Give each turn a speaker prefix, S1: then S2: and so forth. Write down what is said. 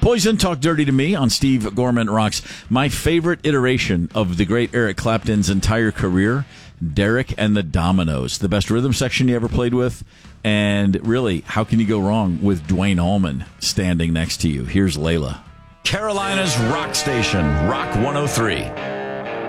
S1: Poison, Talk Dirty to Me on Steve Gorman Rocks. My favorite iteration of the great Eric Clapton's entire career, Derek and the Dominoes. The best rhythm section you ever played with. And really, how can you go wrong with Dwayne Allman standing next to you? Here's Layla.
S2: Carolina's rock station, Rock 103.